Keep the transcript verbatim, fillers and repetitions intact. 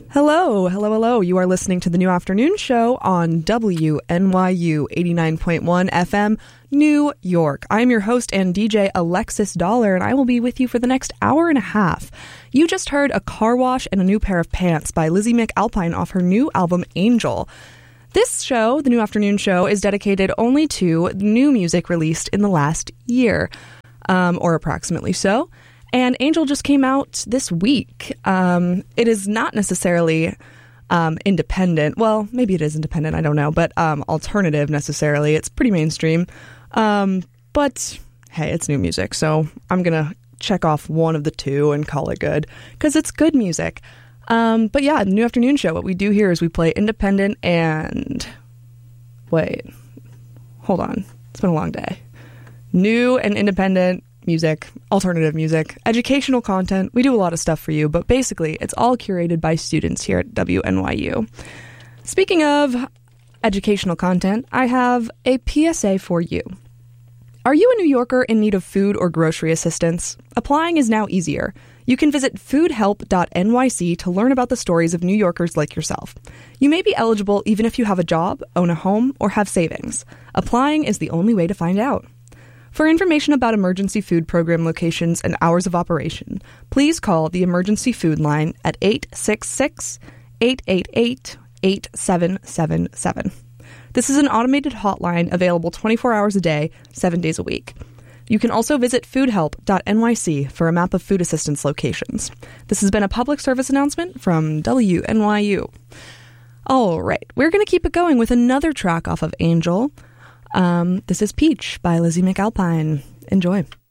Hello, hello, hello. You are listening to the New Afternoon Show on W N Y U eighty-nine point one F M, New York. I'm your host and D J, Alexis Dollar, and I will be with you for the next hour and a half. You just heard A Car Wash and a New Pair of Pants by Lizzie McAlpine off her new album, Angel. This show, the New Afternoon Show, is dedicated only to new music released in the last year, um, or approximately so. And Angel just came out this week. Um, it is not necessarily um, independent. Well, maybe it is independent. I don't know. But um, alternative necessarily. It's pretty mainstream. Um, but hey, it's new music. So I'm going to check off one of the two and call it good. Because it's good music. Um, but yeah, the New Afternoon Show, what we do here is we play independent and... Wait. Hold on. It's been a long day. New and independent music, alternative music, educational content. We do a lot of stuff for you, but basically it's all curated by students here at W N Y U. Speaking of educational content, I have a P S A for you. Are you a New Yorker in need of food or grocery assistance? Applying is now easier. You can visit food help dot N Y C to learn about the stories of New Yorkers like yourself. You may be eligible even if you have a job, own a home, or have savings. Applying is the only way to find out. For information about emergency food program locations and hours of operation, please call the Emergency Food Line at eight six six, eight eight eight, eight seven seven seven. This is an automated hotline available twenty-four hours a day, seven days a week. You can also visit food help dot N Y C for a map of food assistance locations. This has been a public service announcement from W N Y U. All right, we're going to keep it going with another track off of Angel. Um, this is Peach by Lizzie McAlpine. Enjoy.